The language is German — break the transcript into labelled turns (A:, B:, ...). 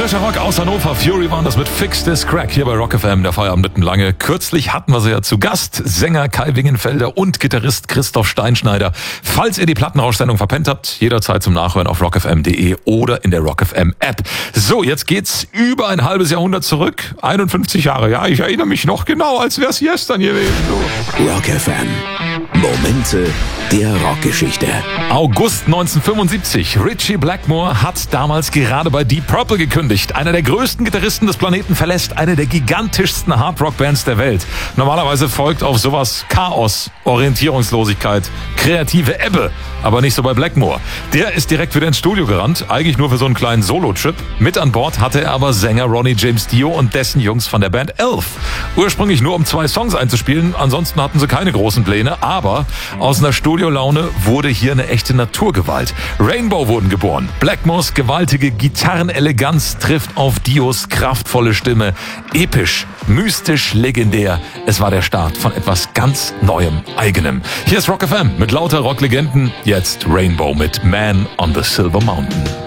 A: Frischer Rock aus Hannover. Fury waren das mit Fix This Crack hier bei Rock FM, der Feierabend mitten lange. Kürzlich hatten wir sie ja zu Gast. Sänger Kai Wingenfelder und Gitarrist Christoph Steinschneider. Falls ihr die Plattenrausch-Sendung verpennt habt, jederzeit zum Nachhören auf rockfm.de oder in der Rock FM App. So, jetzt geht's über ein halbes Jahrhundert zurück. 51 Jahre, ja, ich erinnere mich noch genau, als wär's gestern gewesen. So.
B: Rock FM. Momente der Rockgeschichte.
A: August 1975. Ritchie Blackmore hat damals gerade bei Deep Purple gekündigt. Einer der größten Gitarristen des Planeten verlässt eine der gigantischsten Hardrock-Bands der Welt. Normalerweise folgt auf sowas Chaos, Orientierungslosigkeit, kreative Ebbe. Aber nicht so bei Blackmore. Der ist direkt wieder ins Studio gerannt, eigentlich nur für so einen kleinen Solo-Trip. Mit an Bord hatte er aber Sänger Ronnie James Dio und dessen Jungs von der Band Elf. Ursprünglich nur um 2 Songs einzuspielen, ansonsten hatten sie keine großen Pläne, aber aus einer Studiolaune wurde hier eine echte Naturgewalt. Rainbow wurden geboren. Blackmores gewaltige Gitarreneleganz trifft auf Dios kraftvolle Stimme. Episch, mystisch, legendär. Es war der Start von etwas ganz Neuem, Eigenem. Hier ist Rock FM mit lauter Rocklegenden. Jetzt Rainbow mit Man on the Silver Mountain.